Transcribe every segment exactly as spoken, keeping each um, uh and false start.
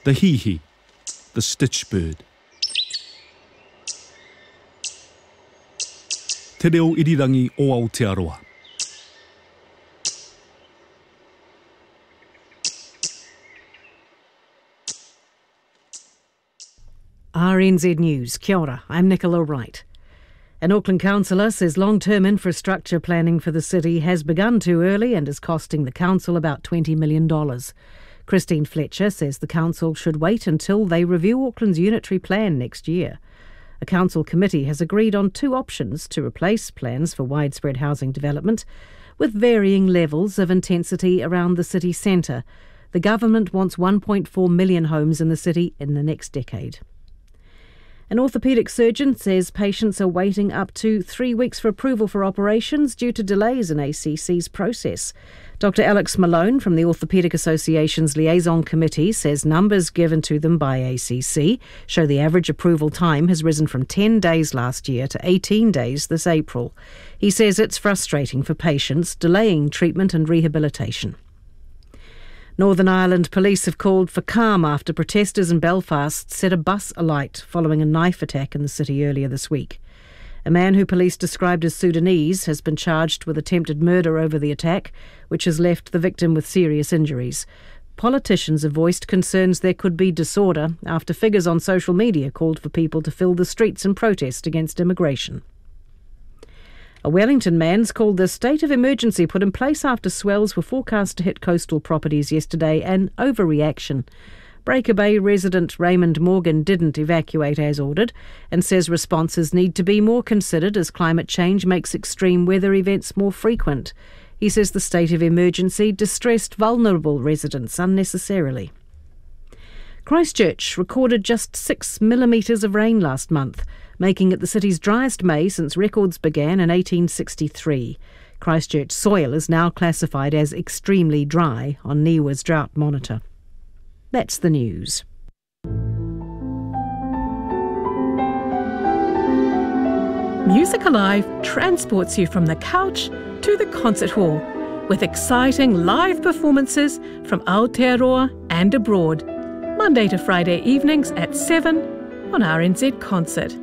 the hihi, the stitch bird. Te reo irirangi o Aotearoa. R N Z News. Kia ora, I'm Nicola Wright. An Auckland councillor says long-term infrastructure planning for the city has begun too early and is costing the council about twenty million dollars. Christine Fletcher says the council should wait until they review Auckland's unitary plan next year. A council committee has agreed on two options to replace plans for widespread housing development, with varying levels of intensity around the city centre. The government wants one point four million homes in the city in the next decade. An orthopaedic surgeon says patients are waiting up to three weeks for approval for operations due to delays in A C C's process. Doctor Alex Malone from the Orthopaedic Association's Liaison Committee says numbers given to them by A C C show the average approval time has risen from ten days last year to eighteen days this April. He says it's frustrating for patients, delaying treatment and rehabilitation. Northern Ireland police have called for calm after protesters in Belfast set a bus alight following a knife attack in the city earlier this week. A man who police described as Sudanese has been charged with attempted murder over the attack, which has left the victim with serious injuries. Politicians have voiced concerns there could be disorder after figures on social media called for people to fill the streets in protest against immigration. A Wellington man's called the state of emergency put in place after swells were forecast to hit coastal properties yesterday an overreaction. Breaker Bay resident Raymond Morgan didn't evacuate as ordered and says responses need to be more considered as climate change makes extreme weather events more frequent. He says the state of emergency distressed vulnerable residents unnecessarily. Christchurch recorded just six millimetres of rain last month, making it the city's driest May since records began in eighteen sixty-three. Christchurch soil is now classified as extremely dry on NIWA's drought monitor. That's the news. Music Alive transports you from the couch to the concert hall with exciting live performances from Aotearoa and abroad, Monday to Friday evenings at seven on R N Z Concert.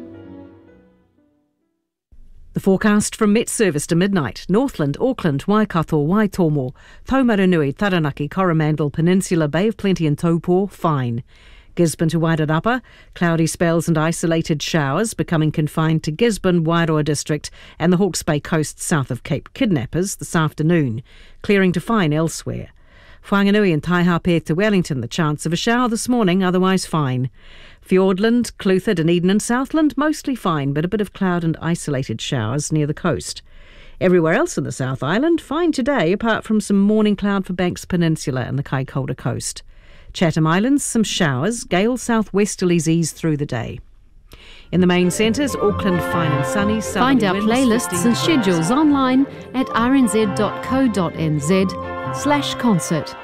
The forecast from Met Service to midnight: Northland, Auckland, Waikato, Waitomo, Taumarunui, Taranaki, Coromandel Peninsula, Bay of Plenty and Taupo, fine. Gisborne to Wairarapa, cloudy spells and isolated showers, becoming confined to Gisborne, Wairoa District and the Hawke's Bay coast south of Cape Kidnappers this afternoon, clearing to fine elsewhere. Whanganui and Taihape to Wellington, the chance of a shower this morning, otherwise fine. Fiordland, Clutha, Dunedin and Southland, mostly fine, but a bit of cloud and isolated showers near the coast. Everywhere else in the South Island, fine today, apart from some morning cloud for Banks Peninsula and the Kaikoura coast. Chatham Islands, some showers, gale southwesterlies ease through the day. In the main centres, Auckland fine and sunny. Find our playlists and schedules online at r n z dot co dot n z slash concert.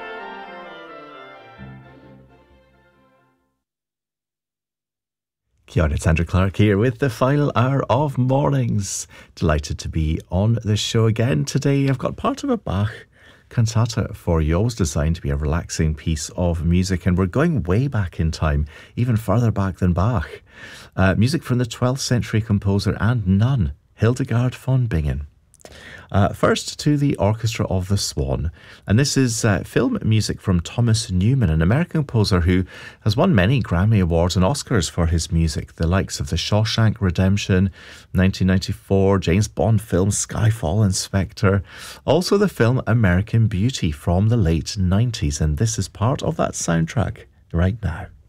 Kia ora, it's Andrew Clark here with the final hour of Mornings. Delighted to be on the show again today. I've got part of a Bach cantata for you, always designed to be a relaxing piece of music, and we're going way back in time, even further back than Bach. Uh, music from the twelfth century composer and nun, Hildegard von Bingen. Uh, first to the Orchestra of the Swan, and this is uh, film music from Thomas Newman, an American composer who has won many Grammy Awards and Oscars for his music, the likes of The Shawshank Redemption, nineteen ninety-four, James Bond film Skyfall and Spectre, also the film American Beauty from the late nineties, and this is part of that soundtrack right now.